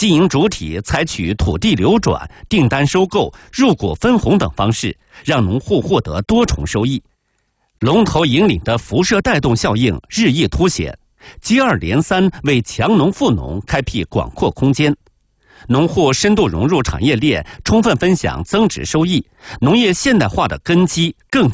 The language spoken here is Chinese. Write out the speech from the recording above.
经营主体采取土地流转、订单收购、入股分红等方式，让农户获得多重收益。龙头引领的辐射带动效应日益凸显，接二连三为强农富农开辟广阔空间。农户深度融入产业链，充分分享增值收益，农业现代化的根基更